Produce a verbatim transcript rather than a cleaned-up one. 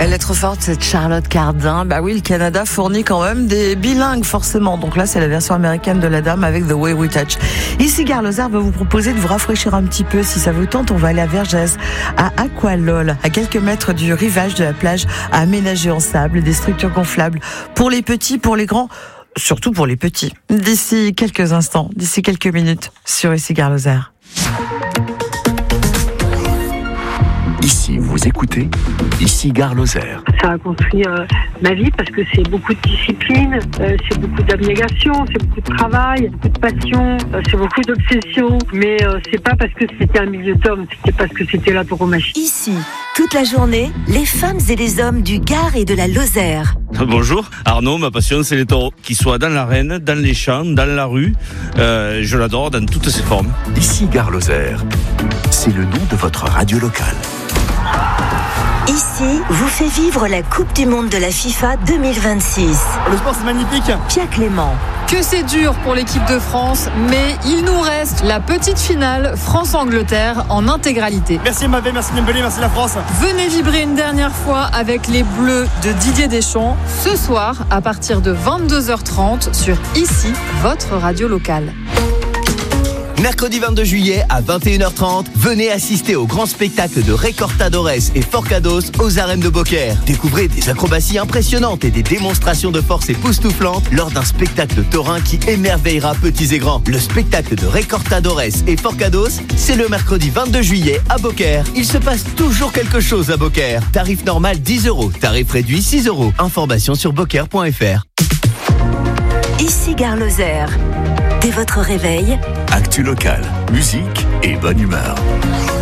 Elle est trop forte, cette Charlotte Cardin. Bah oui, le Canada fournit quand même des bilingues, forcément. Donc là, c'est la version américaine de la dame avec The Way We Touch. Ici, Gare Lozère va vous proposer de vous rafraîchir un petit peu. Si ça vous tente, on va aller à Vergès, à Aqualol, à quelques mètres du rivage de la plage, aménagée en sable, des structures gonflables pour les petits, pour les grands, surtout pour les petits. D'ici quelques instants, d'ici quelques minutes, sur Ici Gare Lozère. Ici, vous écoutez Ici Gare Lozère. Ça a construit euh, ma vie parce que c'est beaucoup de discipline, euh, c'est beaucoup d'abnégation, c'est beaucoup de travail, beaucoup de passion, euh, c'est beaucoup d'obsession. Mais euh, c'est pas parce que c'était un milieu d'hommes, c'était parce que c'était la tauromachie. Ici, toute la journée, les femmes et les hommes du Gard et de la Lozère. Bonjour, Arnaud, ma passion c'est les taureaux. Qu'ils soient dans l'arène, dans les champs, dans la rue, euh, je l'adore dans toutes ses formes. Ici Gare Lozère, c'est le nom de votre radio locale. Ici, vous fait vivre la Coupe du Monde de la FIFA deux mille vingt-six. Le sport c'est magnifique. Pia Clément. Que c'est dur pour l'équipe de France, mais il nous reste la petite finale France-Angleterre en intégralité. Merci Mbappé, merci Dembélé, merci la France. Venez vibrer une dernière fois avec les Bleus de Didier Deschamps ce soir à partir de vingt-deux heures trente sur Ici, votre radio locale. Mercredi vingt-deux juillet à vingt et une heures trente, venez assister au grand spectacle de Recortadores et Forcados aux arènes de Beaucaire. Découvrez des acrobaties impressionnantes et des démonstrations de force époustouflantes lors d'un spectacle taurin qui émerveillera petits et grands. Le spectacle de Recortadores et Forcados, c'est le mercredi vingt-deux juillet à Beaucaire. Il se passe toujours quelque chose à Beaucaire. Tarif normal dix euros, tarif réduit six euros. Information sur beaucaire point f r. Ici Gare Lozère. Dès votre réveil, Actu locale, musique et bonne humeur.